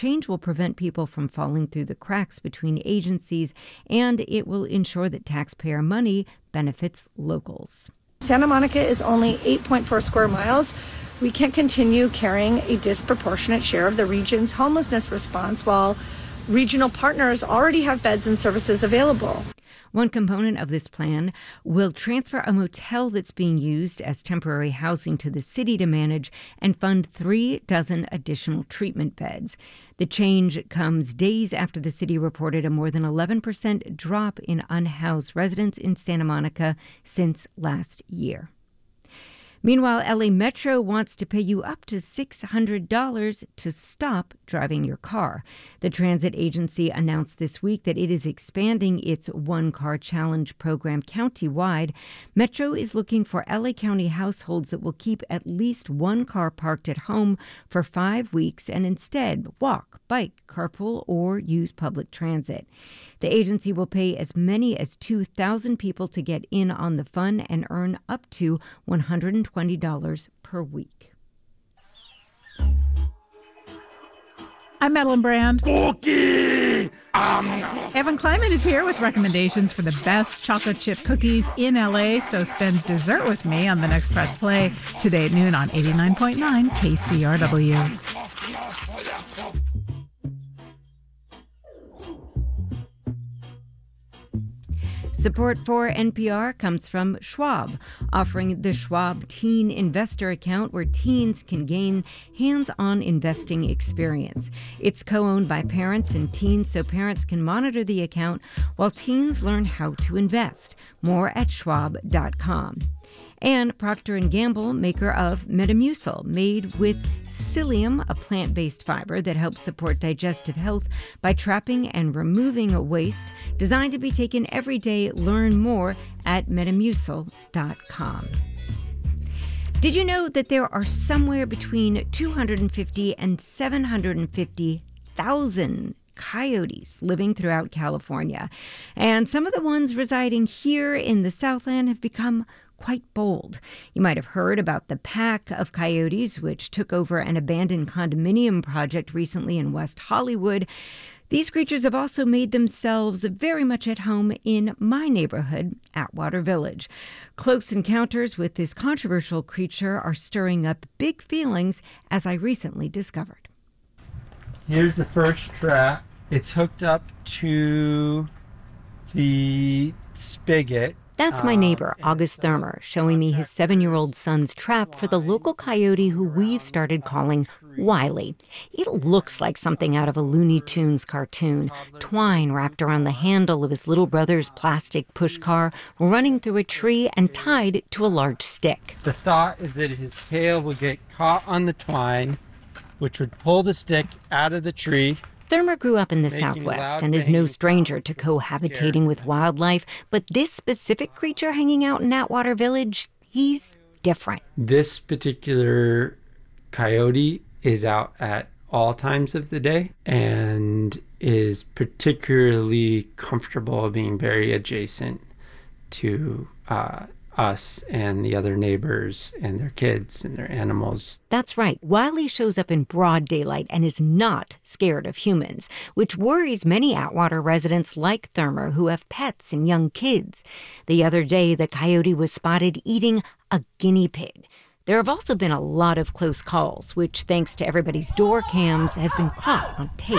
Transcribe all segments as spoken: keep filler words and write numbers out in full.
change will prevent people from falling through the cracks between agencies, and it will ensure that taxpayer money benefits locals. Santa Monica is only eight point four square miles. We can't continue carrying a disproportionate share of the region's homelessness response while regional partners already have beds and services available. One component of this plan will transfer a motel that's being used as temporary housing to the city to manage and fund three dozen additional treatment beds. The change comes days after the city reported a more than eleven percent drop in unhoused residents in Santa Monica since last year. Meanwhile, L A Metro wants to pay you up to six hundred dollars to stop driving your car. The transit agency announced this week that it is expanding its one-car challenge program countywide. Metro is looking for L A County households that will keep at least one car parked at home for five weeks and instead walk, bike, carpool, or use public transit. The agency will pay as many as two thousand people to get in on the fun and earn up to one hundred twenty dollars per week. I'm Madeline Brand. Cookie! Um. Evan Kleiman is here with recommendations for the best chocolate chip cookies in L A, so spend dessert with me on the next Press Play today at noon on eighty-nine point nine K C R W. Support for N P R comes from Schwab, offering the Schwab Teen Investor Account where teens can gain hands-on investing experience. It's co-owned by parents and teens so parents can monitor the account while teens learn how to invest. More at schwab dot com. And Procter and Gamble, maker of Metamucil, made with psyllium, a plant-based fiber that helps support digestive health by trapping and removing waste, designed to be taken every day. Learn more at metamucil dot com. Did you know that there are somewhere between two hundred fifty and seven hundred fifty thousand coyotes living throughout California? And some of the ones residing here in the Southland have become quite bold. You might have heard about the pack of coyotes, which took over an abandoned condominium project recently in West Hollywood. These creatures have also made themselves very much at home in my neighborhood, Atwater Village. Close encounters with this controversial creature are stirring up big feelings, as I recently discovered. Here's the first trap. It's hooked up to the spigot. That's my neighbor, August Thurmer, showing me his seven-year-old son's trap for the local coyote who we've started calling Wiley. It looks like something out of a Looney Tunes cartoon. Twine wrapped around the handle of his little brother's plastic push car, running through a tree and tied to a large stick. The thought is that his tail would get caught on the twine, which would pull the stick out of the tree. Thurmer grew up in the Southwest and is no stranger to cohabitating with wildlife, but this specific creature hanging out in Atwater Village, he's different. This particular coyote is out at all times of the day and is particularly comfortable being very adjacent to uh, us and the other neighbors and their kids and their animals. That's right. Wiley shows up in broad daylight and is not scared of humans, which worries many Atwater residents like Thurmer who have pets and young kids. The other day, the coyote was spotted eating a guinea pig. There have also been a lot of close calls, which, thanks to everybody's door cams, have been caught on tape.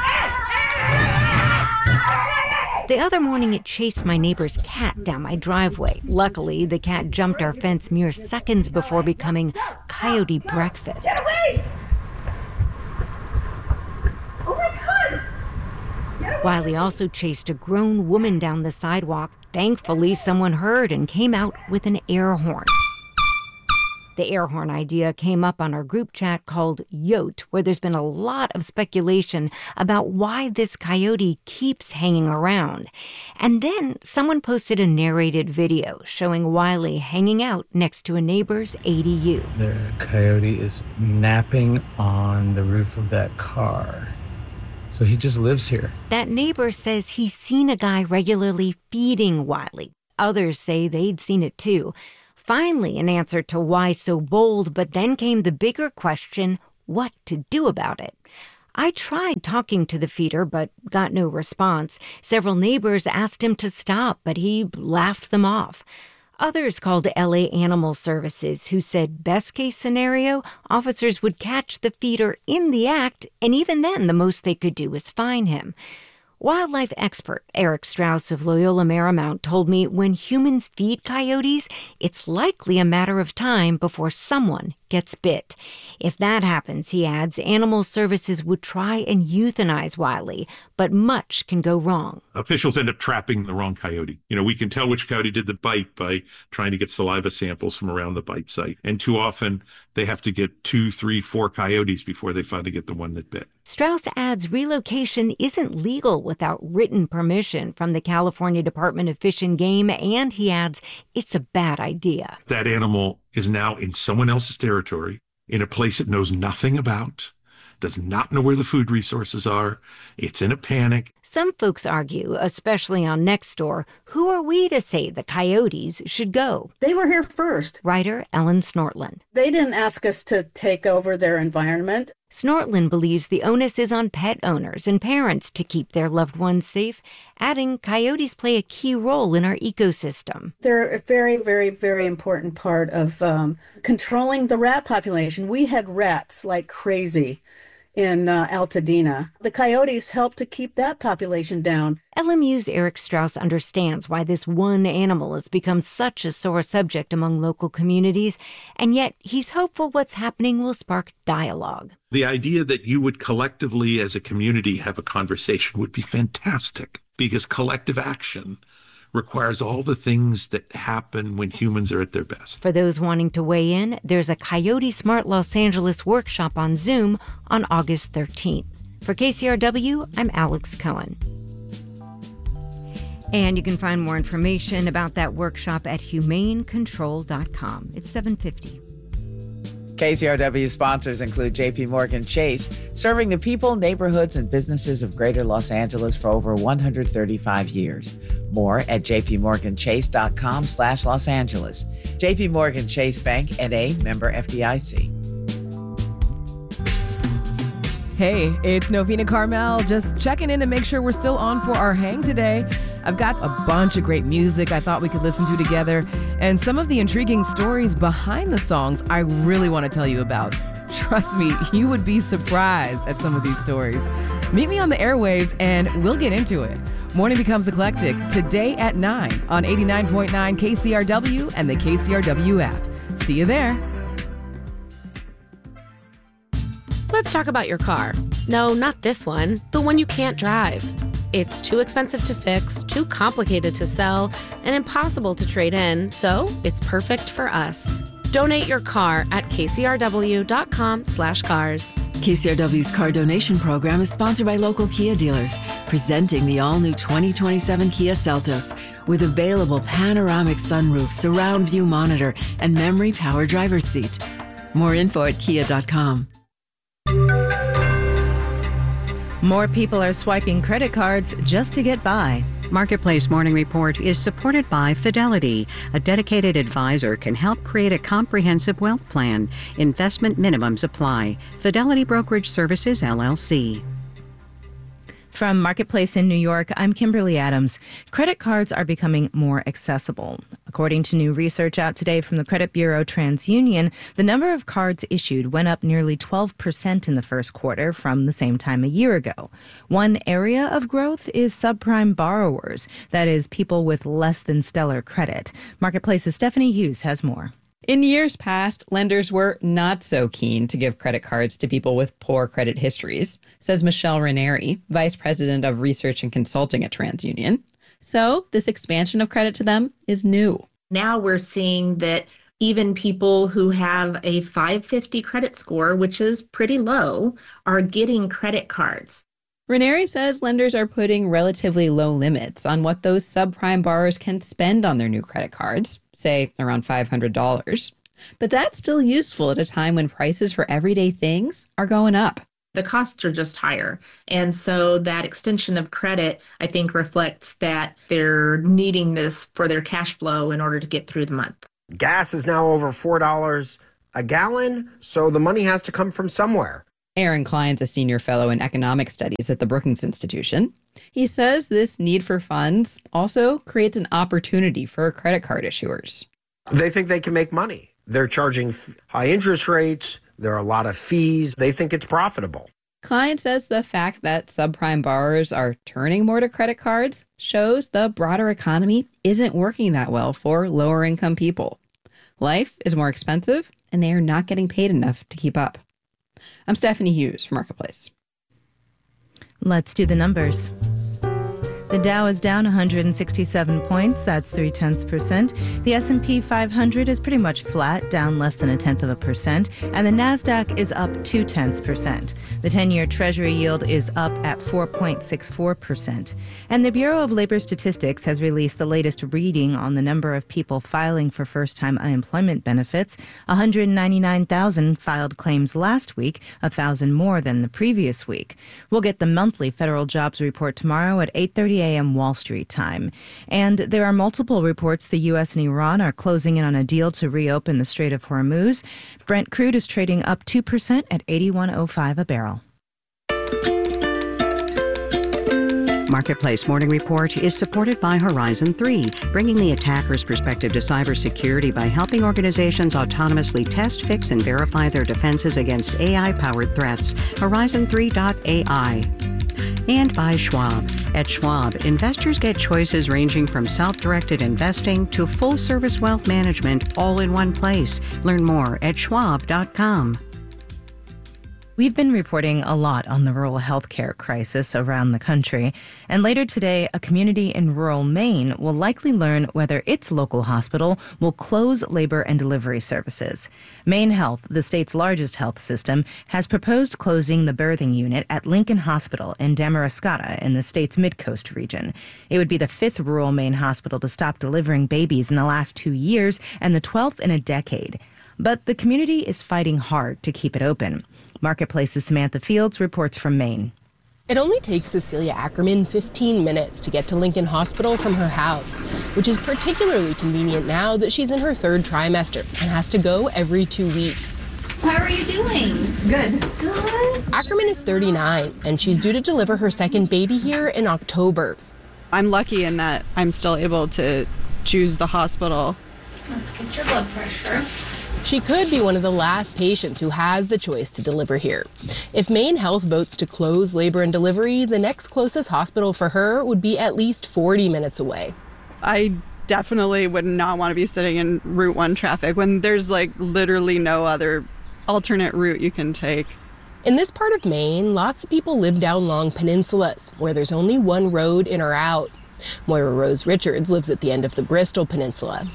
The other morning, it chased my neighbor's cat down my driveway. Luckily, the cat jumped our fence mere seconds before becoming coyote breakfast. Get away! Oh my God! Get away! Wiley also chased a grown woman down the sidewalk. Thankfully, someone heard and came out with an air horn. The air horn idea came up on our group chat called Yote, where there's been a lot of speculation about why this coyote keeps hanging around. And then someone posted a narrated video showing Wiley hanging out next to a neighbor's A D U. The coyote is napping on the roof of that car. So he just lives here. That neighbor says he's seen a guy regularly feeding Wiley. Others say they'd seen it too. Finally, an answer to why so bold, but then came the bigger question, what to do about it. I tried talking to the feeder, but got no response. Several neighbors asked him to stop, but he laughed them off. Others called L A Animal Services, who said best case scenario, officers would catch the feeder in the act, and even then the most they could do was fine him. Wildlife expert Eric Strauss of Loyola Marymount told me when humans feed coyotes, it's likely a matter of time before someone gets bit. If that happens, he adds, Animal Services would try and euthanize Wiley, but much can go wrong. Officials end up trapping the wrong coyote. You know, we can tell which coyote did the bite by trying to get saliva samples from around the bite site. And too often, they have to get two, three, four coyotes before they finally get the one that bit. Strauss adds relocation isn't legal without written permission from the California Department of Fish and Game, and he adds it's a bad idea. That animal is now in someone else's territory, in a place it knows nothing about, does not know where the food resources are. It's in a panic. Some folks argue, especially on Nextdoor, who are we to say the coyotes should go? They were here first. Writer Ellen Snortland. They didn't ask us to take over their environment. Snortland believes the onus is on pet owners and parents to keep their loved ones safe, adding coyotes play a key role in our ecosystem. They're a very, very, very important part of um, controlling the rat population. We had rats like crazy in uh, Altadena. The coyotes help to keep that population down. L M U's Eric Strauss understands why this one animal has become such a sore subject among local communities, and yet he's hopeful what's happening will spark dialogue. The idea that you would collectively, as a community, have a conversation would be fantastic, because collective action requires all the things that happen when humans are at their best. For those wanting to weigh in, there's a Coyote Smart Los Angeles workshop on Zoom on August thirteenth. For K C R W, I'm Alex Cohen. And you can find more information about that workshop at humane control dot com. It's seven fifty. K C R W sponsors include J P Morgan Chase, serving the people, neighborhoods, and businesses of Greater Los Angeles for over one hundred thirty-five years. More at jpmorganchase.com slash Los Angeles. J P Morgan Chase Bank, N A, member F D I C. Hey, it's Novena Carmel, just checking in to make sure we're still on for our hang today. I've got a bunch of great music I thought we could listen to together, and some of the intriguing stories behind the songs I really want to tell you about. Trust me, you would be surprised at some of these stories. Meet me on the airwaves and we'll get into it. Morning Becomes Eclectic, today at nine on eighty-nine point nine K C R W and the K C R W app. See you there. Let's talk about your car. No, not this one, the one you can't drive. It's too expensive to fix, too complicated to sell, and impossible to trade in, so it's perfect for us. Donate your car at kcrw.com slash cars. K C R W's car donation program is sponsored by local Kia dealers, presenting the all-new twenty twenty-seven Kia Seltos with available panoramic sunroof, surround view monitor, and memory power driver's seat. More info at kia dot com. More people are swiping credit cards just to get by. Marketplace Morning Report is supported by Fidelity. A dedicated advisor can help create a comprehensive wealth plan. Investment minimums apply. Fidelity Brokerage Services, L L C. From Marketplace in New York, I'm Kimberly Adams. Credit cards are becoming more accessible. According to new research out today from the credit bureau TransUnion, the number of cards issued went up nearly twelve percent in the first quarter from the same time a year ago. One area of growth is subprime borrowers, that is, people with less than stellar credit. Marketplace's Stephanie Hughes has more. In years past, lenders were not so keen to give credit cards to people with poor credit histories, says Michelle Ranieri, Vice President of Research and Consulting at TransUnion. So this expansion of credit to them is new. Now we're seeing that even people who have a five fifty credit score, which is pretty low, are getting credit cards. Ranieri says lenders are putting relatively low limits on what those subprime borrowers can spend on their new credit cards, say around five hundred dollars. But that's still useful at a time when prices for everyday things are going up. The costs are just higher. And so that extension of credit, I think, reflects that they're needing this for their cash flow in order to get through the month. Gas is now over four dollars a gallon, so the money has to come from somewhere. Aaron Klein's a senior fellow in economic studies at the Brookings Institution. He says this need for funds also creates an opportunity for credit card issuers. They think they can make money. They're charging high interest rates. There are a lot of fees. They think it's profitable. Klein says the fact that subprime borrowers are turning more to credit cards shows the broader economy isn't working that well for lower income people. Life is more expensive, and they are not getting paid enough to keep up. I'm Stephanie Hughes for Marketplace. Let's do the numbers. The Dow is down one hundred sixty-seven points. That's three tenths percent. The S and P five hundred is pretty much flat, down less than a tenth of a percent. And the Nasdaq is up two tenths percent. The ten-year Treasury yield is up at four point six four percent. And the Bureau of Labor Statistics has released the latest reading on the number of people filing for first-time unemployment benefits. one hundred ninety-nine thousand filed claims last week, one thousand more than the previous week. We'll get the monthly federal jobs report tomorrow at eight thirty a.m. Wall Street time. And there are multiple reports the U S and Iran are closing in on a deal to reopen the Strait of Hormuz. Brent crude is trading up two percent at eighty-one oh five a barrel. Marketplace Morning Report is supported by Horizon three, bringing the attacker's perspective to cybersecurity by helping organizations autonomously test, fix, and verify their defenses against A I-powered threats. Horizon three dot A I. And by Schwab. At Schwab, investors get choices ranging from self-directed investing to full-service wealth management all in one place. Learn more at schwab dot com. We've been reporting a lot on the rural healthcare crisis around the country, and later today, a community in rural Maine will likely learn whether its local hospital will close labor and delivery services. Maine Health, the state's largest health system, has proposed closing the birthing unit at Lincoln Hospital in Damariscotta in the state's Mid-Coast region. It would be the fifth rural Maine hospital to stop delivering babies in the last two years and the twelfth in a decade. But the community is fighting hard to keep it open. Marketplace's Samantha Fields reports from Maine. It only takes Cecilia Ackerman fifteen minutes to get to Lincoln Hospital from her house, which is particularly convenient now that she's in her third trimester and has to go every two weeks. How are you doing? Good. Good. Ackerman is thirty-nine, and she's due to deliver her second baby here in October. I'm lucky in that I'm still able to choose the hospital. Let's get your blood pressure. She could be one of the last patients who has the choice to deliver here. If Maine Health votes to close labor and delivery, the next closest hospital for her would be at least forty minutes away. I definitely would not want to be sitting in Route one traffic when there's like literally no other alternate route you can take. In this part of Maine, lots of people live down long peninsulas where there's only one road in or out. Moira Rose Richards lives at the end of the Bristol Peninsula.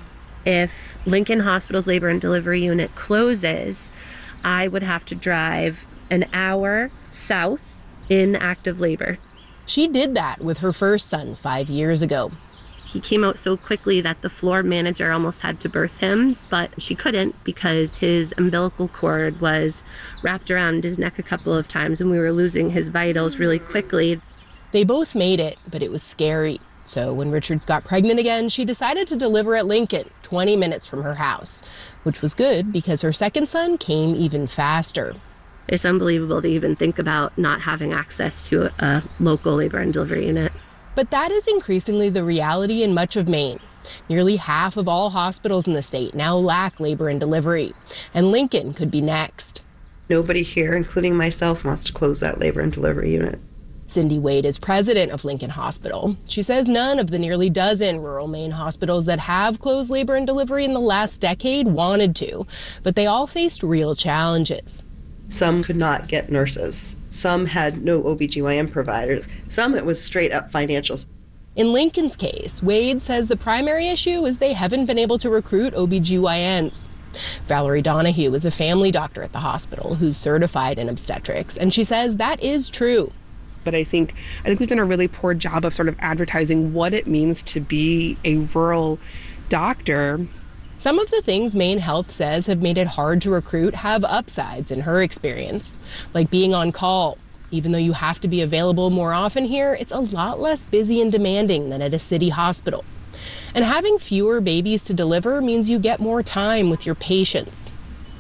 If Lincoln Hospital's labor and delivery unit closes, I would have to drive an hour south in active labor. She did that with her first son five years ago. He came out so quickly that the floor manager almost had to birth him, but she couldn't because his umbilical cord was wrapped around his neck a couple of times and we were losing his vitals really quickly. They both made it, but it was scary. So when Richards got pregnant again, she decided to deliver at Lincoln, twenty minutes from her house, which was good because her second son came even faster. It's unbelievable to even think about not having access to a, a local labor and delivery unit. But that is increasingly the reality in much of Maine. Nearly half of all hospitals in the state now lack labor and delivery, and Lincoln could be next. Nobody here, including myself, wants to close that labor and delivery unit. Cindy Wade is president of Lincoln Hospital. She says none of the nearly dozen rural Maine hospitals that have closed labor and delivery in the last decade wanted to, but they all faced real challenges. Some could not get nurses. Some had no O B G Y N providers. Some it was straight up financials. In Lincoln's case, Wade says the primary issue is they haven't been able to recruit O B G Y Ns. Valerie Donahue is a family doctor at the hospital who's certified in obstetrics, and she says that is true. But I think I think we've done a really poor job of sort of advertising what it means to be a rural doctor. Some of the things Maine Health says have made it hard to recruit have upsides in her experience, like being on call. Even though you have to be available more often here, it's a lot less busy and demanding than at a city hospital. And having fewer babies to deliver means you get more time with your patients.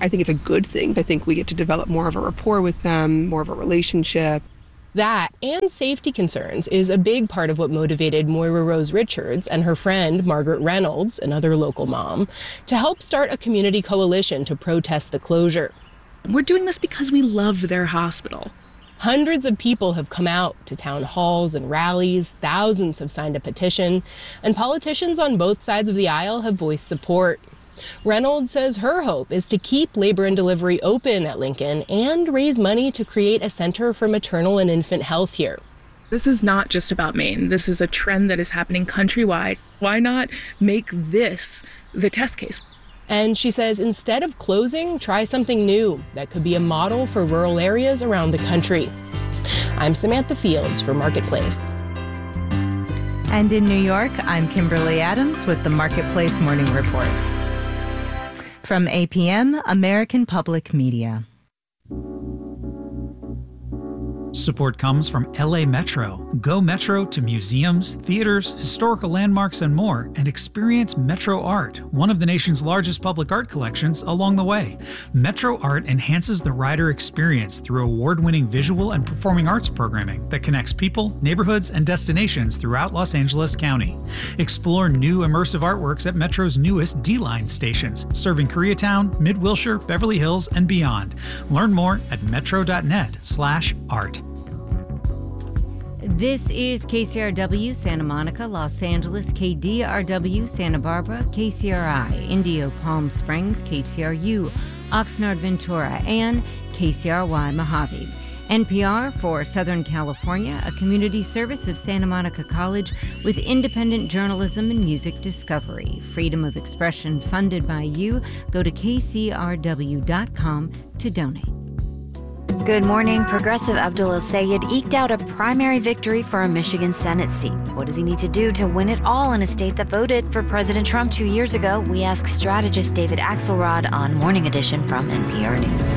I think it's a good thing. I think we get to develop more of a rapport with them, more of a relationship. That and safety concerns is a big part of what motivated Moira Rose Richards and her friend Margaret Reynolds, another local mom, to help start a community coalition to protest the closure. We're doing this because we love their hospital. Hundreds of people have come out to town halls and rallies, thousands have signed a petition, and politicians on both sides of the aisle have voiced support. Reynolds says her hope is to keep labor and delivery open at Lincoln and raise money to create a center for maternal and infant health here. This is not just about Maine. This is a trend that is happening countrywide. Why not make this the test case? And she says instead of closing, try something new that could be a model for rural areas around the country. I'm Samantha Fields for Marketplace. And in New York, I'm Kimberly Adams with the Marketplace Morning Report. From A P M, American Public Media. Support comes from L A Metro. Go Metro to museums, theaters, historical landmarks, and more, and experience Metro Art, one of the nation's largest public art collections, along the way. Metro Art enhances the rider experience through award-winning visual and performing arts programming that connects people, neighborhoods, and destinations throughout Los Angeles County. Explore new immersive artworks at Metro's newest D-Line stations, serving Koreatown, Mid-Wilshire, Beverly Hills, and beyond. Learn more at metro.net slash art. This is K C R W Santa Monica, Los Angeles, K D R W Santa Barbara, K C R I Indio Palm Springs, K C R U Oxnard Ventura, and K C R Y Mojave. N P R for Southern California, a community service of Santa Monica College with independent journalism and music discovery. Freedom of expression funded by you. Go to K C R W dot com to donate. Good morning. Progressive Abdul El-Sayed eked out a primary victory for a Michigan Senate seat. What does he need to do to win it all in a state that voted for President Trump two years ago? We ask strategist David Axelrod on Morning Edition from N P R News.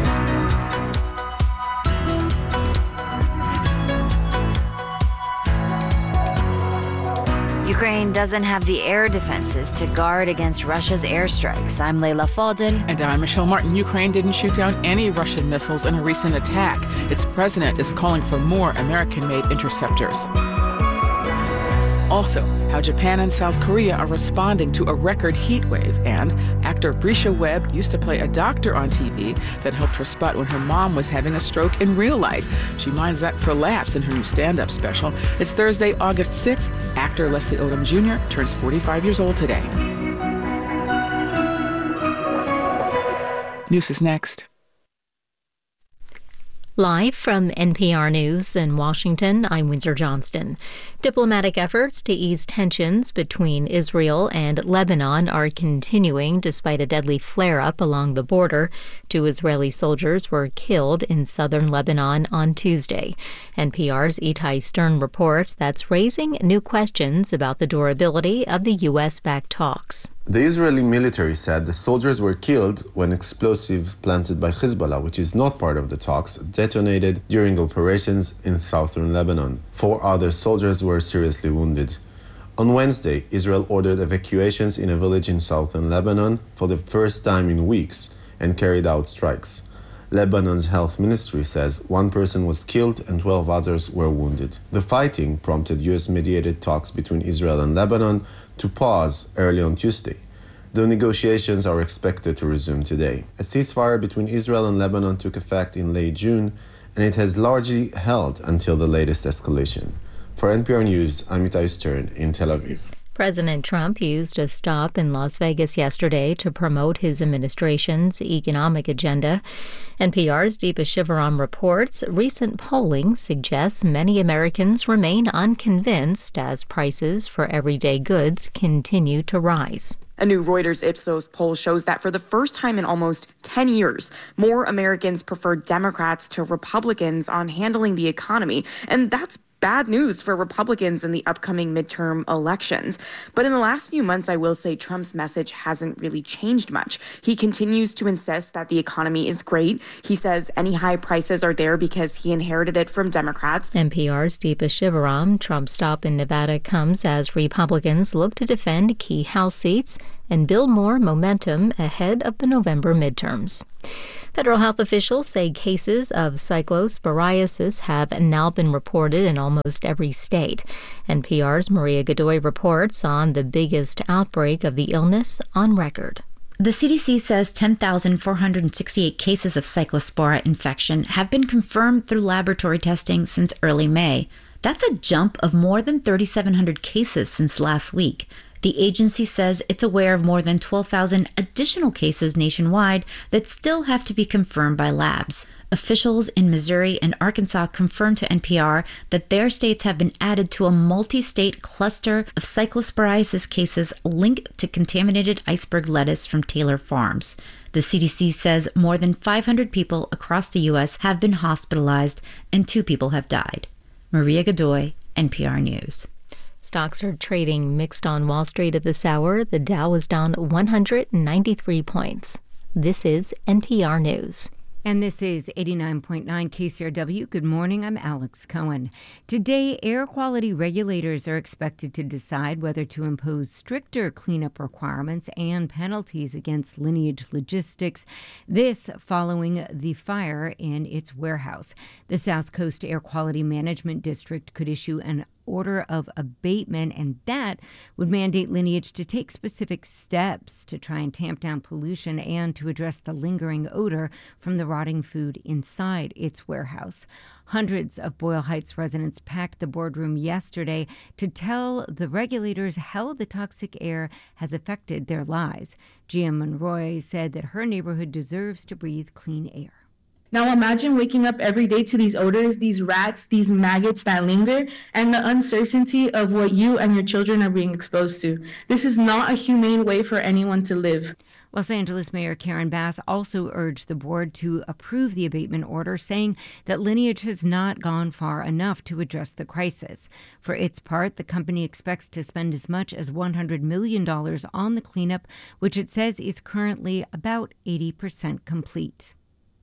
Ukraine doesn't have the air defenses to guard against Russia's airstrikes. I'm Leila Fadel. And I'm Michelle Martin. Ukraine didn't shoot down any Russian missiles in a recent attack. Its president is calling for more American-made interceptors. Also, how Japan and South Korea are responding to a record heat wave. And actor Brisha Webb used to play a doctor on T V that helped her spot when her mom was having a stroke in real life. She minds that for laughs in her new stand-up special. It's Thursday, August sixth. Actor Leslie Odom Junior turns forty-five years old today. News is next. Live from N P R News in Washington, I'm Windsor Johnston. Diplomatic efforts to ease tensions between Israel and Lebanon are continuing despite a deadly flare-up along the border. Two Israeli soldiers were killed in southern Lebanon on Tuesday. N P R's Itai Stern reports that's raising new questions about the durability of the U S-backed talks. The Israeli military said the soldiers were killed when explosives planted by Hezbollah, which is not part of the talks, detonated during operations in southern Lebanon. Four other soldiers were seriously wounded. On Wednesday, Israel ordered evacuations in a village in southern Lebanon for the first time in weeks and carried out strikes. Lebanon's health ministry says one person was killed and twelve others were wounded. The fighting prompted U S-mediated talks between Israel and Lebanon to pause early on Tuesday. The negotiations are expected to resume today. A ceasefire between Israel and Lebanon took effect in late June, and it has largely held until the latest escalation. For N P R News, I'm Itai Stern in Tel Aviv. President Trump used a stop in Las Vegas yesterday to promote his administration's economic agenda. N P R's Deepa Shivaram reports recent polling suggests many Americans remain unconvinced as prices for everyday goods continue to rise. A new Reuters Ipsos poll shows that for the first time in almost ten years, more Americans prefer Democrats to Republicans on handling the economy, and that's bad news for Republicans in the upcoming midterm elections. But in the last few months, I will say Trump's message hasn't really changed much. He continues to insist that the economy is great. He says any high prices are there because he inherited it from Democrats. N P R's Deepa Shivaram. Trump's stop in Nevada comes as Republicans look to defend key House seats and build more momentum ahead of the November midterms. Federal health officials say cases of cyclosporiasis have now been reported in almost every state. N P R's Maria Godoy reports on the biggest outbreak of the illness on record. The C D C says ten thousand four hundred sixty-eight cases of Cyclospora infection have been confirmed through laboratory testing since early May. That's a jump of more than three thousand seven hundred cases since last week. The agency says it's aware of more than twelve thousand additional cases nationwide that still have to be confirmed by labs. Officials in Missouri and Arkansas confirmed to N P R that their states have been added to a multi-state cluster of cyclosporiasis cases linked to contaminated iceberg lettuce from Taylor Farms. The C D C says more than five hundred people across the U S have been hospitalized and two people have died. Maria Godoy, N P R News. Stocks are trading mixed on Wall Street at this hour. The Dow is down one hundred ninety-three points. This is N P R News. And this is eighty-nine point nine K C R W. Good morning, I'm Alex Cohen. Today, air quality regulators are expected to decide whether to impose stricter cleanup requirements and penalties against Lineage Logistics. This following the fire in its warehouse. The South Coast Air Quality Management District could issue an order of abatement, and that would mandate Lineage to take specific steps to try and tamp down pollution and to address the lingering odor from the rotting food inside its warehouse. Hundreds of Boyle Heights residents packed the boardroom yesterday to tell the regulators how the toxic air has affected their lives. Gia Monroy said that her neighborhood deserves to breathe clean air. Now imagine waking up every day to these odors, these rats, these maggots that linger, and the uncertainty of what you and your children are being exposed to. This is not a humane way for anyone to live. Los Angeles Mayor Karen Bass also urged the board to approve the abatement order, saying that Lineage has not gone far enough to address the crisis. For its part, the company expects to spend as much as one hundred million dollars on the cleanup, which it says is currently about eighty percent complete.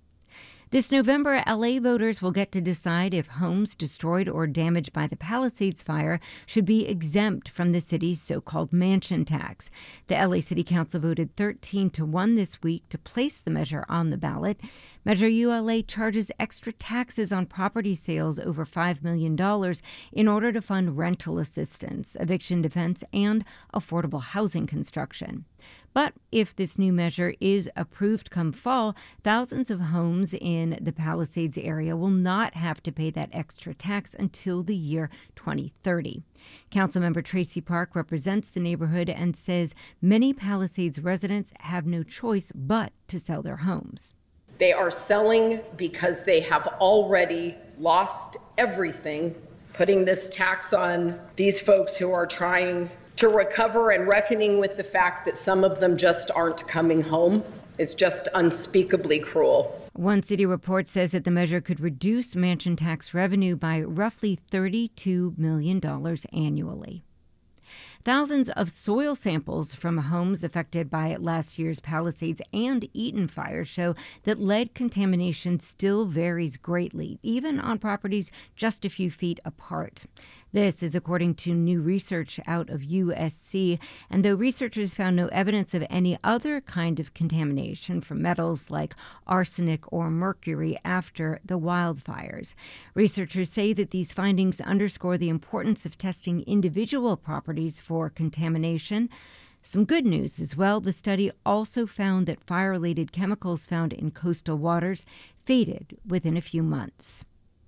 This November, L A voters will get to decide if homes destroyed or damaged by the Palisades fire should be exempt from the city's so-called mansion tax. The L A City Council voted thirteen to one this week to place the measure on the ballot. Measure U L A charges extra taxes on property sales over five million dollars in order to fund rental assistance, eviction defense, and affordable housing construction. But if this new measure is approved come fall, thousands of homes in the Palisades area will not have to pay that extra tax until the year twenty thirty. Councilmember Tracy Park represents the neighborhood and says many Palisades residents have no choice but to sell their homes. They are selling because they have already lost everything. Putting this tax on these folks who are trying to recover and reckoning with the fact that some of them just aren't coming home is just unspeakably cruel. One city report says that the measure could reduce mansion tax revenue by roughly thirty-two million dollars annually. Thousands of soil samples from homes affected by last year's Palisades and Eaton fires show that lead contamination still varies greatly, even on properties just a few feet apart. This is according to new research out of U S C, and though researchers found no evidence of any other kind of contamination from metals like arsenic or mercury after the wildfires. Researchers say that these findings underscore the importance of testing individual properties for contamination. Some good news as well. The study also found that fire-related chemicals found in coastal waters faded within a few months.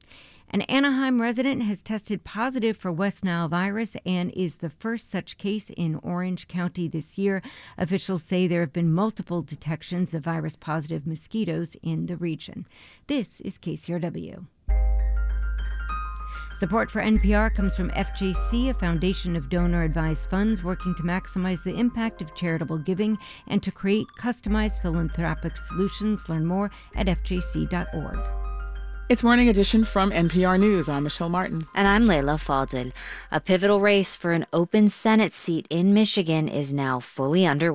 An Anaheim resident has tested positive for West Nile virus and is the first such case in Orange County this year. Officials say there have been multiple detections of virus-positive mosquitoes in the region. This is K C R W. Support for N P R comes from F J C, a foundation of donor-advised funds working to maximize the impact of charitable giving and to create customized philanthropic solutions. Learn more at F J C dot org. It's Morning Edition from N P R News. I'm Michelle Martin. And I'm Layla Fadel. A pivotal race for an open Senate seat in Michigan is now fully underway.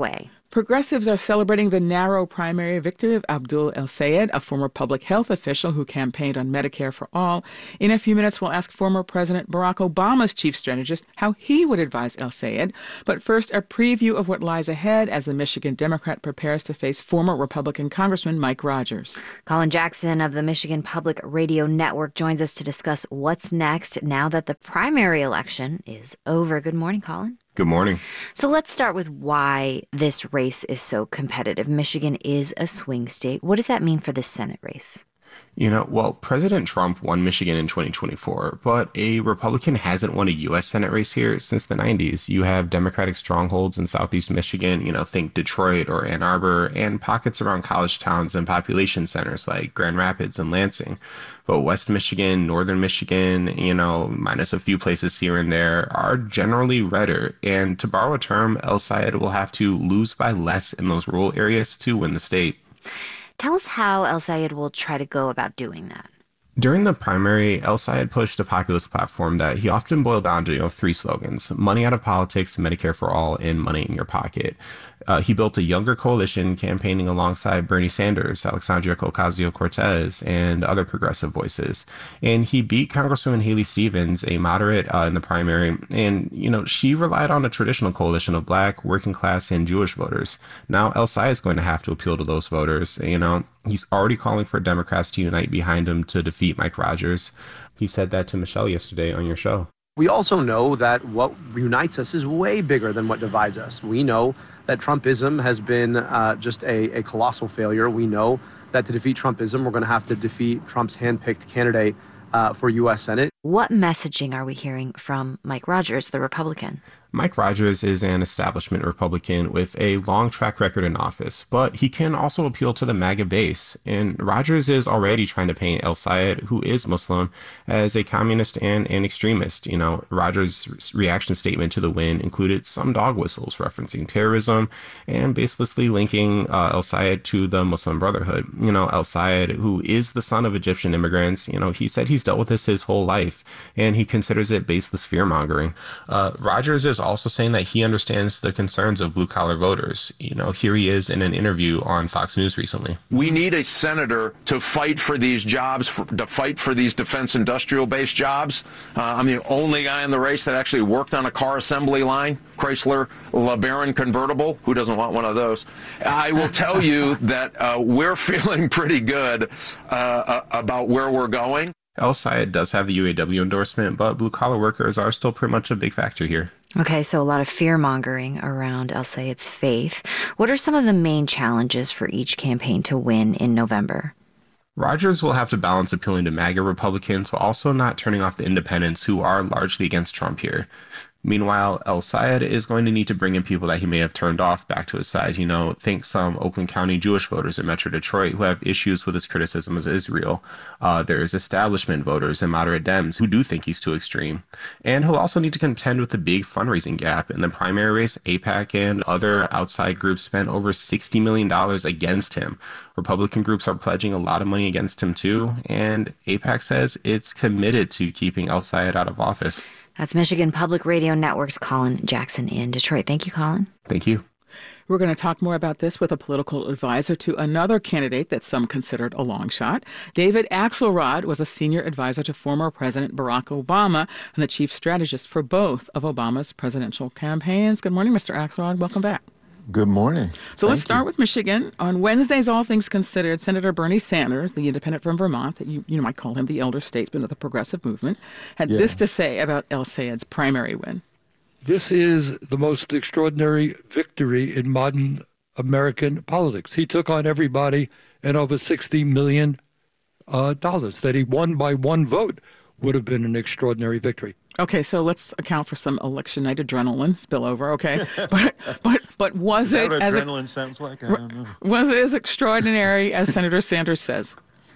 Progressives are celebrating the narrow primary victory of Abdul El-Sayed, a former public health official who campaigned on Medicare for All. In a few minutes, we'll ask former President Barack Obama's chief strategist how he would advise El-Sayed. But first, a preview of what lies ahead as the Michigan Democrat prepares to face former Republican Congressman Mike Rogers. Colin Jackson of the Michigan Public Radio Network joins us to discuss what's next now that the primary election is over. Good morning, Colin. Good morning. So let's start with why this race is so competitive. Michigan is a swing state. What does that mean for the Senate race? You know, well, President Trump won Michigan in twenty twenty-four, but a Republican hasn't won a U S Senate race here since the nineties. You have Democratic strongholds in Southeast Michigan, you know, think Detroit or Ann Arbor, and pockets around college towns and population centers like Grand Rapids and Lansing. But West Michigan, Northern Michigan, you know, minus a few places here and there, are generally redder. And to borrow a term, El-Sayed will have to lose by less in those rural areas to win the state. Tell us how El-Sayed will try to go about doing that. During the primary, El-Sayed pushed a populist platform that he often boiled down to, you know, three slogans: money out of politics, Medicare for all, and money in your pocket. Uh, he built a younger coalition campaigning alongside Bernie Sanders, Alexandria Ocasio-Cortez, and other progressive voices. And he beat Congresswoman Haley Stevens, a moderate, uh, in the primary. And, you know, she relied on a traditional coalition of Black, working class, and Jewish voters. Now El-Sayed is going to have to appeal to those voters. You know, he's already calling for Democrats to unite behind him to defeat Mike Rogers. He said that to Michelle yesterday on your show. We also know that what unites us is way bigger than what divides us. We know that Trumpism has been uh, just a, a colossal failure. We know that to defeat Trumpism, we're going to have to defeat Trump's handpicked candidate uh, for U S Senate. What messaging are we hearing from Mike Rogers, the Republican? Mike Rogers is an establishment Republican with a long track record in office, but he can also appeal to the MAGA base. And Rogers is already trying to paint El-Sayed, who is Muslim, as a communist and an extremist. You know, Rogers' reaction statement to the win included some dog whistles referencing terrorism and baselessly linking uh, El-Sayed to the Muslim Brotherhood. You know, El-Sayed, who is the son of Egyptian immigrants, you know, he said he's dealt with this his whole life, and he considers it baseless fear-mongering. Uh, Rogers is also saying that he understands the concerns of blue-collar voters. You know, here he is in an interview on Fox News recently. We need a senator to fight for these jobs, for, to fight for these defense industrial-based jobs. Uh, I'm the only guy in the race that actually worked on a car assembly line, Chrysler LeBaron convertible. Who doesn't want one of those? I will tell you that uh, we're feeling pretty good uh, about where we're going. El-Sayed does have the U A W endorsement, but blue-collar workers are still pretty much a big factor here. Okay, so a lot of fear-mongering around El-Sayed's faith. What are some of the main challenges for each campaign to win in November? Rogers will have to balance appealing to MAGA Republicans while also not turning off the independents who are largely against Trump here. Meanwhile, El-Sayed is going to need to bring in people that he may have turned off back to his side. You know, think some Oakland County Jewish voters in Metro Detroit who have issues with his criticism of Israel. Uh, there's establishment voters and moderate Dems who do think he's too extreme. And he'll also need to contend with the big fundraising gap. In the primary race, AIPAC and other outside groups spent over sixty million dollars against him. Republican groups are pledging a lot of money against him too. And AIPAC says it's committed to keeping El-Sayed out of office. That's Michigan Public Radio Network's Colin Jackson in Detroit. Thank you, Colin. Thank you. We're going to talk more about this with a political advisor to another candidate that some considered a long shot. David Axelrod was a senior advisor to former President Barack Obama and the chief strategist for both of Obama's presidential campaigns. Good morning, Mister Axelrod. Welcome back. Good morning. So Thank let's start you. with Michigan. On Wednesdays, all things considered, Senator Bernie Sanders, the independent from Vermont, that you, you might call him the elder statesman of the progressive movement, had Yeah. this to say about El-Sayed's primary win. This is the most extraordinary victory in modern American politics. He took on everybody, and over sixty million dollars uh, that he won by one vote would have been an extraordinary victory. Okay, so let's account for some election night adrenaline spillover, okay? but but but was Is that it what as adrenaline sounds like? I don't know. was it as extraordinary as Senator Sanders says?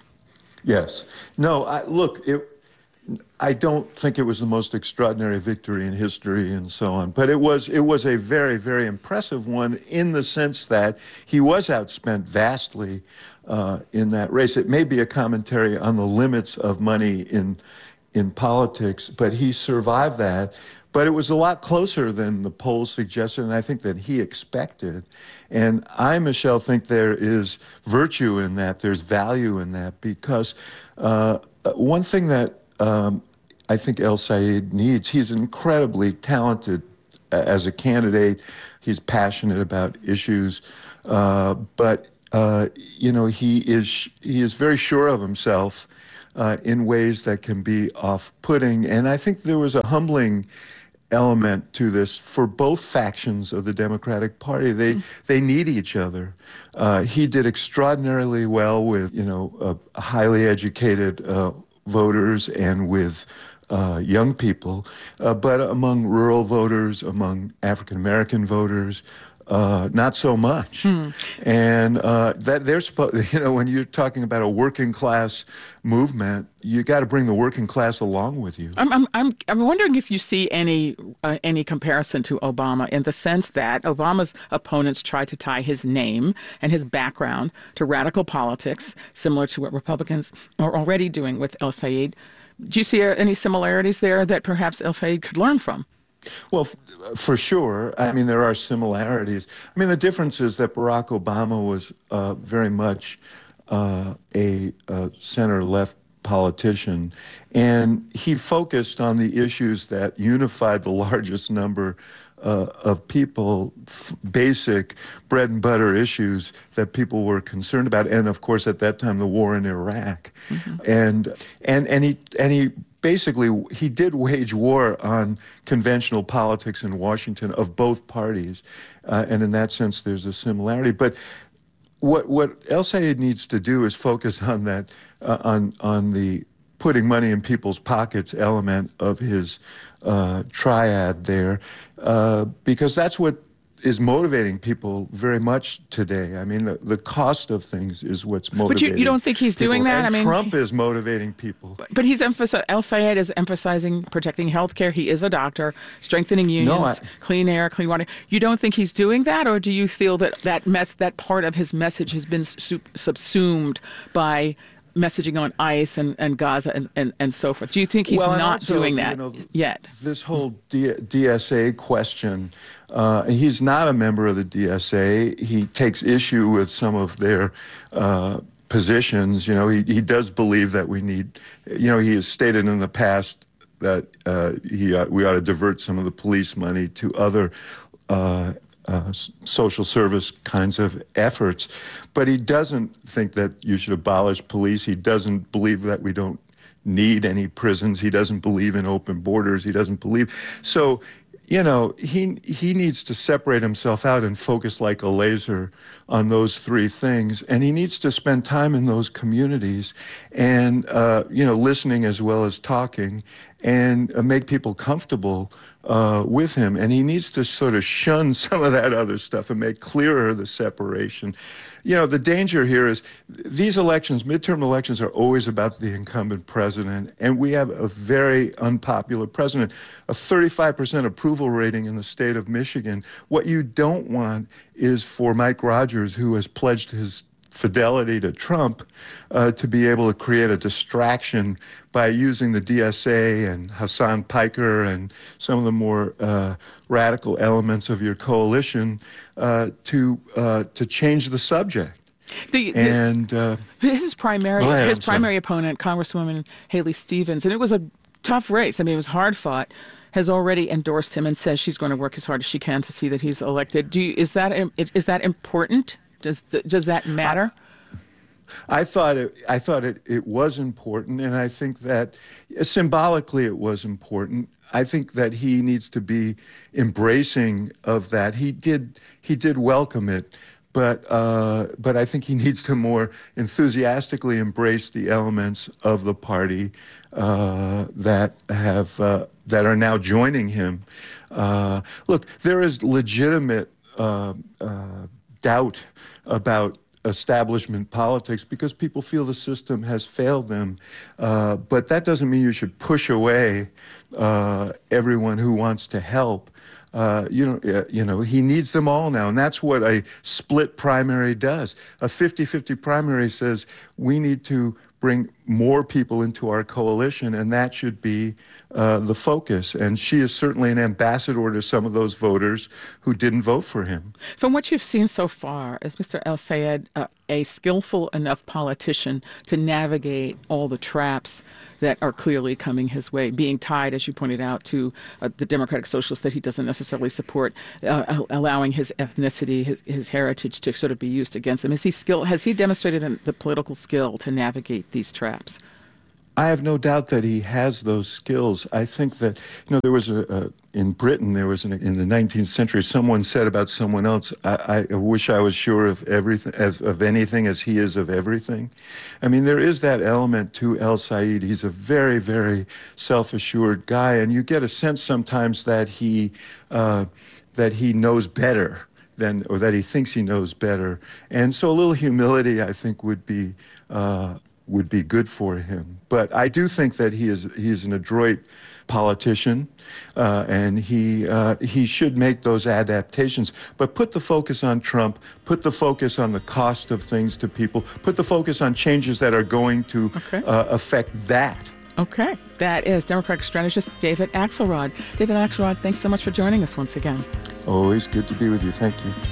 Yes. No, I, look, it, I don't think it was the most extraordinary victory in history and so on, but it was it was a very, very impressive one in the sense that he was outspent vastly uh, in that race. It may be a commentary on the limits of money in in politics, but he survived that but it was a lot closer than the polls suggested, and I think that he expected. And I, Michelle, think there is virtue in that, there's value in that, because uh, one thing that um, I think El Sayed needs, he's incredibly talented as a candidate. He's passionate about issues, uh, but uh, you know he is he is very sure of himself uh, in ways that can be off-putting. And I think there was a humbling element to this for both factions of the Democratic Party. They mm. they need each other. Uh, he did extraordinarily well with you know uh, highly educated uh, voters and with Uh, young people, uh, but among rural voters, among African-American voters, uh, not so much. Hmm. And uh, that they're supposed, you know, when you're talking about a working class movement, you got to bring the working class along with you. I'm I'm I'm, I'm wondering if you see any uh, any comparison to Obama in the sense that Obama's opponents try to tie his name and his background to radical politics, similar to what Republicans are already doing with El Sayed. Do you see any similarities there that perhaps El Sayed could learn from? Well, f- for sure. I mean, there are similarities. I mean, the difference is that Barack Obama was uh, very much uh, a, a center-left politician, and he focused on the issues that unified the largest number uh, of people, f- basic bread and butter issues that people were concerned about, and of course at that time the war in Iraq, mm-hmm. and and and he and he basically he did wage war on conventional politics in Washington of both parties, uh, and in that sense there's a similarity. But what what El Sayed needs to do is focus on that uh, on on the putting money in people's pockets element of his uh, triad there, uh, because that's what is motivating people very much today. I mean, the, the cost of things is what's motivating. But you, you don't think he's people. doing that? And I mean, Trump is motivating people. But, but he's emphasizing, El Sayed is emphasizing protecting health care. He is a doctor, strengthening unions, no, I, clean air, clean water. You don't think he's doing that, or do you feel that that mess, that part of his message has been su- subsumed by messaging on ICE and, and Gaza and, and, and so forth? Do you think he's well, not also, doing that you know, yet? This whole D- DSA question, uh, he's not a member of the D S A. He takes issue with some of their uh, positions. You know, he, he does believe that we need, you know, he has stated in the past that uh, he uh, we ought to divert some of the police money to other uh Uh, social service kinds of efforts, but he doesn't think that you should abolish police. He doesn't believe that we don't need any prisons. He doesn't believe in open borders. He doesn't believe. So, you know, he he needs to separate himself out and focus like a laser on those three things. And he needs to spend time in those communities and, uh, you know, listening as well as talking, and uh, make people comfortable uh, with him. And he needs to sort of shun some of that other stuff and make clearer the separation. You know, the danger here is these elections, midterm elections, are always about the incumbent president. And we have a very unpopular president, a thirty-five percent approval rating in the state of Michigan. What you don't want is for Mike Rogers, who has pledged his fidelity to Trump, uh, to be able to create a distraction by using the D S A and Hassan Piker and some of the more uh, radical elements of your coalition uh, to uh, to change the subject. The, the, and uh, his primary ahead, his I'm primary sorry. opponent, Congresswoman Haley Stevens, and it was a tough race. I mean, it was hard fought. Has already endorsed him and says she's going to work as hard as she can to see that he's elected. Do you, is that is that important? Does the, does that matter? I, I thought it. I thought it, it was important, and I think that symbolically it was important. I think that he needs to be embracing of that. He did. He did welcome it, but uh, but I think he needs to more enthusiastically embrace the elements of the party uh, that have uh, that are now joining him. Uh, look, there is legitimate Uh, uh, doubt about establishment politics because people feel the system has failed them. Uh, but that doesn't mean you should push away uh, everyone who wants to help. Uh, you know, uh, you know, he needs them all now, and that's what a split primary does. A fifty-fifty primary says we need to bring more people into our coalition, and that should be uh, the focus. And she is certainly an ambassador to some of those voters who didn't vote for him. From what you've seen so far, is Mister El-Sayed uh, a skillful enough politician to navigate all the traps that are clearly coming his way, being tied, as you pointed out, to uh, the Democratic Socialists that he doesn't necessarily support, uh, allowing his ethnicity, his, his heritage to sort of be used against him? Is he skill? Has he demonstrated an, the political skill to navigate these traps? I have no doubt that he has those skills. I think that, you know, there was a, a in Britain, there was an, in the nineteenth century, someone said about someone else, I, I wish I was sure of everything, as, of anything as he is of everything. I mean, there is that element to El-Sayed. He's a very, very self-assured guy, and you get a sense sometimes that he, uh, that he knows better than, or that he thinks he knows better. And so a little humility, I think, would be, uh, would be good for him. But I do think that he is he is an adroit politician, uh, and he uh, he should make those adaptations. But put the focus on Trump, put the focus on the cost of things to people, put the focus on changes that are going to okay. uh, affect that. Okay. That is Democratic strategist David Axelrod. David Axelrod, thanks so much for joining us once again. Always good to be with you. Thank you.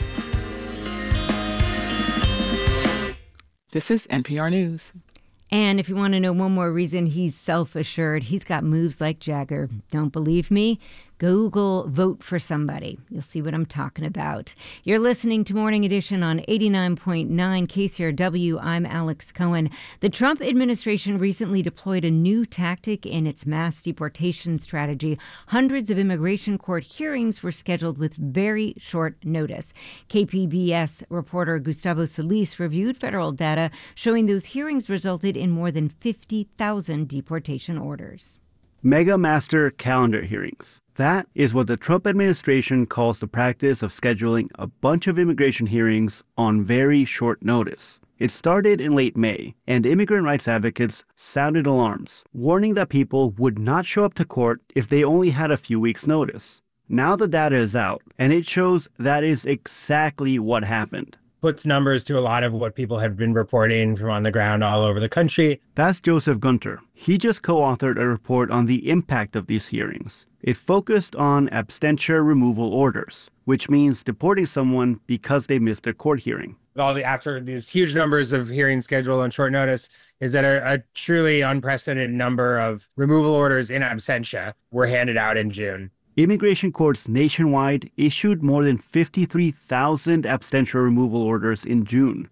This is N P R News. And if you want to know one more reason he's self-assured, he's got moves like Jagger. Don't believe me? Google vote for somebody. You'll see what I'm talking about. You're listening to Morning Edition on eighty-nine point nine K C R W. I'm Alex Cohen. The Trump administration recently deployed a new tactic in its mass deportation strategy. Hundreds of immigration court hearings were scheduled with very short notice. K P B S reporter Gustavo Solis reviewed federal data showing those hearings resulted in more than fifty thousand deportation orders. Mega master calendar hearings. That is what the Trump administration calls the practice of scheduling a bunch of immigration hearings on very short notice. It started in late May, and immigrant rights advocates sounded alarms, warning that people would not show up to court if they only had a few weeks' notice. Now the data is out, and it shows that is exactly what happened. Puts numbers to a lot of what people have been reporting from on the ground all over the country. That's Joseph Gunter. He just co-authored a report on the impact of these hearings. It focused on abstention removal orders, which means deporting someone because they missed their court hearing. All the after these huge numbers of hearings scheduled on short notice is that a, a truly unprecedented number of removal orders in absentia were handed out in June. Immigration courts nationwide issued more than fifty-three thousand abstention removal orders in June.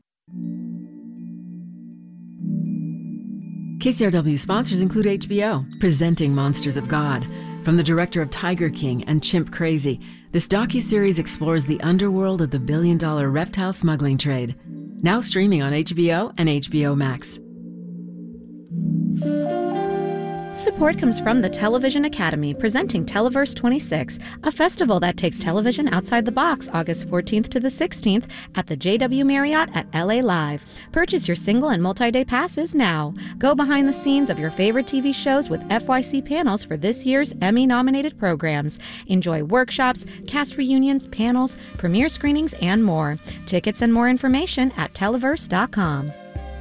K C R W sponsors include H B O, presenting Monsters of God. From the director of Tiger King and Chimp Crazy, this docuseries explores the underworld of the billion-dollar reptile smuggling trade. Now streaming on H B O and H B O Max. Support comes from the Television Academy, presenting Televerse twenty-six, a festival that takes television outside the box, August fourteenth to the sixteenth at the J W Marriott at L A Live. Purchase your single and multi-day passes now. Go behind the scenes of your favorite T V shows with F Y C panels for this year's Emmy-nominated programs. Enjoy workshops, cast reunions, panels, premiere screenings, and more. Tickets and more information at televerse dot com.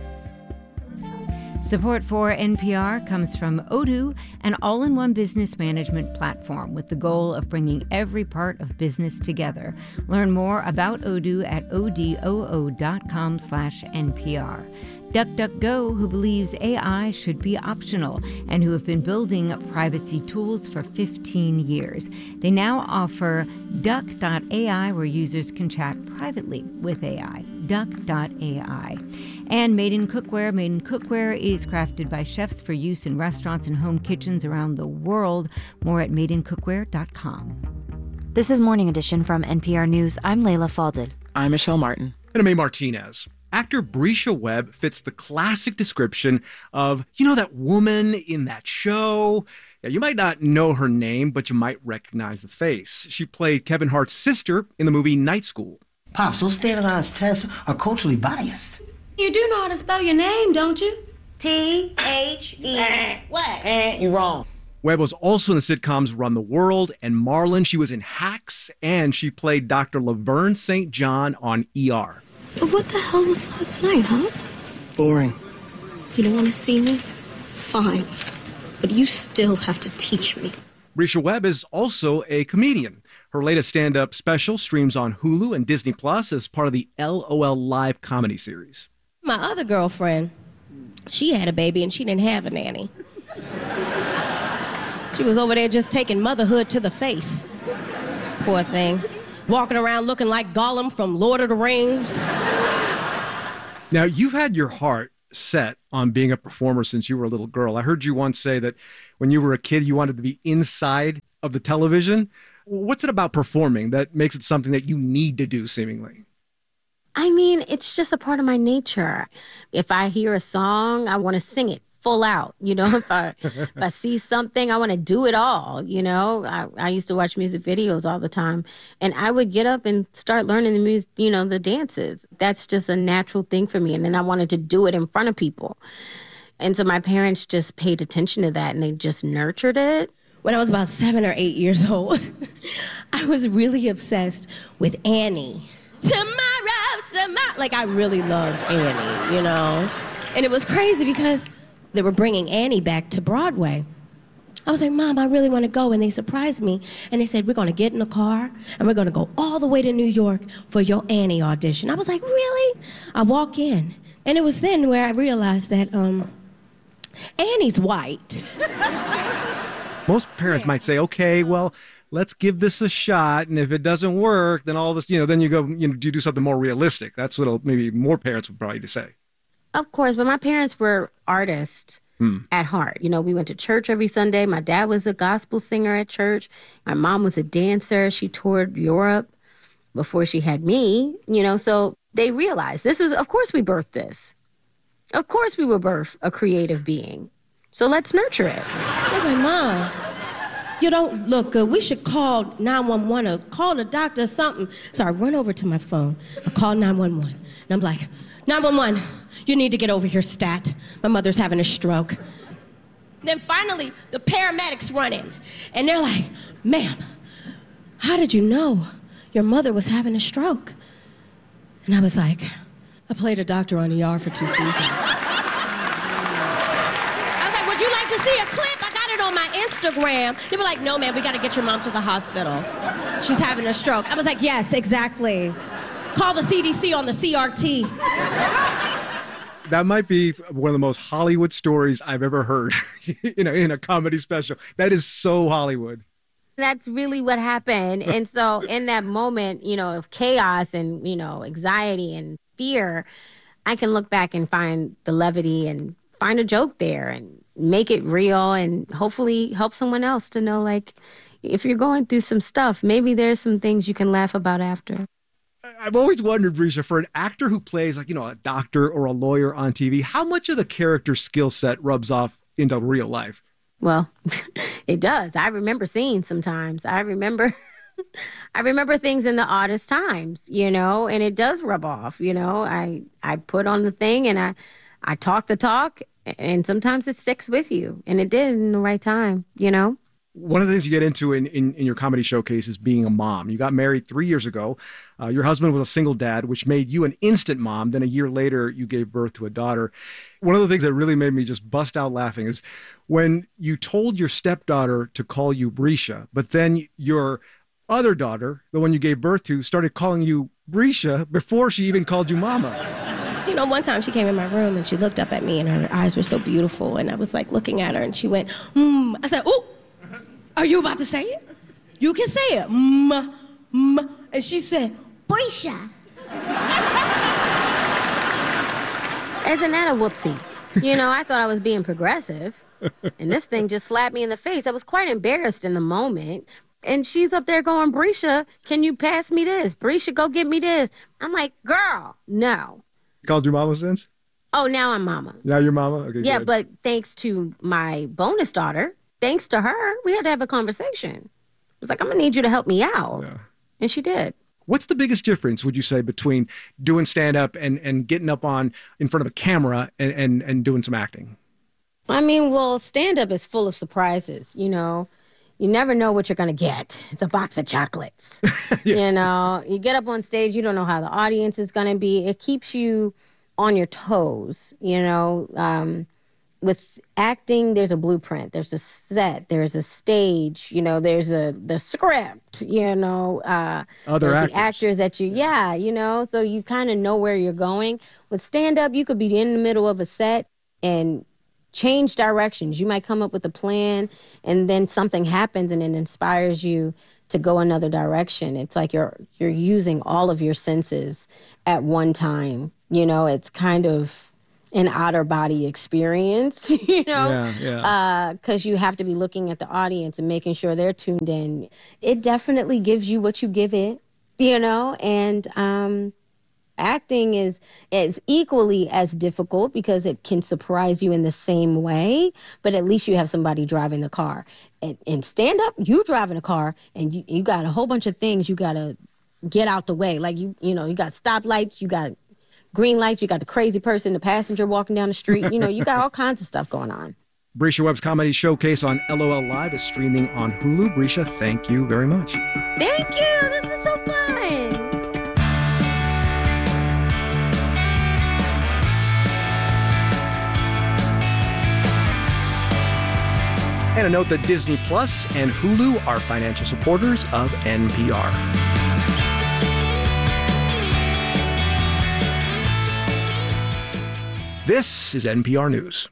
Support for N P R comes from Odoo, an all-in-one business management platform with the goal of bringing every part of business together. Learn more about Odoo at odoo dot com slash N P R. DuckDuckGo, who believes A I should be optional and who have been building privacy tools for fifteen years. They now offer duck dot A I, where users can chat privately with A I. duck dot A I. And Made in Cookware. Made in Cookware is crafted by chefs for use in restaurants and home kitchens around the world. More at made in cookware dot com. This is Morning Edition from N P R News. I'm Layla Falded. I'm Michelle Martin. And I'm A. Martinez. Actor Brescia Webb fits the classic description of, you know, that woman in that show. Yeah, you might not know her name, but you might recognize the face. She played Kevin Hart's sister in the movie Night School. Pops, those standardized tests are culturally biased. You do know how to spell your name, don't you? T H E. What? Eh, you're wrong. Webb was also in the sitcoms Run the World and Marlon. She was in Hacks, and she played Doctor Laverne Saint John on E R. But what the hell was last night, huh? Boring. You don't want to see me? Fine. But you still have to teach me. Brescia Webb is also a comedian. Her latest stand-up special streams on Hulu and Disney Plus as part of the L O L Live comedy series. My other girlfriend, she had a baby and she didn't have a nanny. She was over there just taking motherhood to the face. Poor thing. Walking around looking like Gollum from Lord of the Rings. Now, you've had your heart set on being a performer since you were a little girl. I heard you once say that when you were a kid, you wanted to be inside of the television. What's it about performing that makes it something that you need to do, seemingly? I mean, it's just a part of my nature. If I hear a song, I want to sing it full out. You know, if I if I see something, I want to do it all. You know, I, I used to watch music videos all the time, and I would get up and start learning the music, you know, the dances. That's just a natural thing for me. And then I wanted to do it in front of people. And so my parents just paid attention to that, and they just nurtured it. When I was about seven or eight years old, I was really obsessed with Annie. Tomorrow, tomorrow. Like, I really loved Annie, you know? And it was crazy because they were bringing Annie back to Broadway. I was like, Mom, I really want to go. And they surprised me. And they said, we're going to get in the car and we're going to go all the way to New York for your Annie audition. I was like, really? I walk in. And it was then where I realized that um, Annie's white. Most parents might say, okay, well, let's give this a shot. And if it doesn't work, then all of us, you know, then you go, you know, you do something more realistic. That's what maybe more parents would probably say. Of course, but my parents were artists hmm. at heart. You know, we went to church every Sunday. My dad was a gospel singer at church. My mom was a dancer. She toured Europe before she had me, you know, so they realized this was, of course we birthed this. Of course we will birth a creative being. So let's nurture it. I was like, Mom, you don't look good. We should call nine one one or call the doctor or something. So I run over to my phone. I call nine one one. And I'm like, nine one one, you need to get over here, stat. My mother's having a stroke. Then finally, the paramedics run in. And they're like, ma'am, how did you know your mother was having a stroke? And I was like, I played a doctor on E R for two seasons. Would you like to see a clip? I got it on my Instagram. They were like, no, man, we got to get your mom to the hospital. She's having a stroke. I was like, yes, exactly. Call the C D C on the C R T. That might be one of the most Hollywood stories I've ever heard, you know, in a comedy special. That is so Hollywood. That's really what happened. And so in that moment, you know, of chaos and, you know, anxiety and fear, I can look back and find the levity and find a joke there and make it real and hopefully help someone else to know, like, if you're going through some stuff, maybe there's some things you can laugh about after. I've always wondered, Brescia, for an actor who plays, like, you know, a doctor or a lawyer on T V, how much of the character skill set rubs off into real life? Well, it does. I remember scenes sometimes. I remember... I remember things in the oddest times, you know, and it does rub off, you know. I, I put on the thing and I, I talk the talk, and sometimes it sticks with you, and it did in the right time, you know. One of the things you get into in, in, in your comedy showcase is being a mom. You got married three years ago. Uh, your husband was a single dad, which made you an instant mom. Then a year later, you gave birth to a daughter. One of the things that really made me just bust out laughing is when you told your stepdaughter to call you Brescia, but then your other daughter, the one you gave birth to, started calling you Brescia before she even called you mama. You know, one time she came in my room and she looked up at me and her eyes were so beautiful. And I was like looking at her and she went, mm. I said, ooh, are you about to say it? You can say it. Mm, mm. And she said, Brescia. Isn't that a whoopsie? You know, I thought I was being progressive. And this thing just slapped me in the face. I was quite embarrassed in the moment. And she's up there going, Brescia, can you pass me this? Brescia, go get me this. I'm like, girl, no. You called your mama since? Oh, now I'm mama. Now you're mama? Okay, yeah, good. But thanks to my bonus daughter, thanks to her, we had to have a conversation. It was like, I'm going to need you to help me out. Yeah. And she did. What's the biggest difference, would you say, between doing stand-up and, and getting up on in front of a camera and, and, and doing some acting? I mean, well, stand-up is full of surprises, you know. You never know what you're going to get. It's a box of chocolates. yeah. You know, you get up on stage, you don't know how the audience is going to be. It keeps you on your toes, you know. Um, with acting, there's a blueprint, there's a set, there's a stage, you know, there's a the script, you know, uh, Other there's actors. the actors that you, yeah, you know, so you kind of know where you're going. With stand-up, you could be in the middle of a set and change directions. You might come up with a plan and then something happens and it inspires you to go another direction. It's like you're you're using all of your senses at one time. You know, it's kind of an outer body experience, you know, Yeah, yeah. because you have to be looking at the audience and making sure they're tuned in. It definitely gives you what you give it, you know, and um, acting is is equally as difficult because it can surprise you in the same way, but at least you have somebody driving the car. And, and stand up, you driving a car, and you, you got a whole bunch of things you got to get out the way. Like, you you know, you got stoplights, you got green lights, you got the crazy person, the passenger walking down the street. You know, you got all kinds of stuff going on. Brescia Webb's Comedy Showcase on L O L Live is streaming on Hulu. Brescia, thank you very much. Thank you. This was so fun. And a note that Disney Plus and Hulu are financial supporters of N P R. This is N P R News.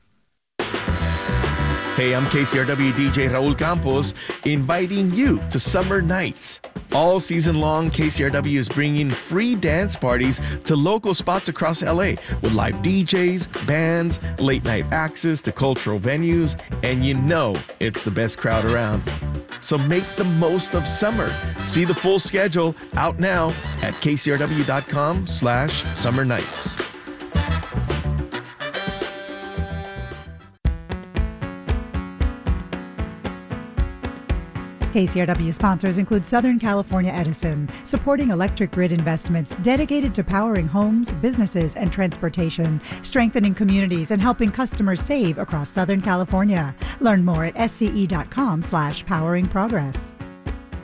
Hey, I'm K C R W D J Raul Campos, inviting you to Summer Nights. All season long, K C R W is bringing free dance parties to local spots across L A with live D Js, bands, late night access to cultural venues, and you know it's the best crowd around. So make the most of summer. See the full schedule out now at kcrw.com slash summer nights. K C R W sponsors include Southern California Edison, supporting electric grid investments dedicated to powering homes, businesses, and transportation, strengthening communities, and helping customers save across Southern California. Learn more at sce.com slash powering progress.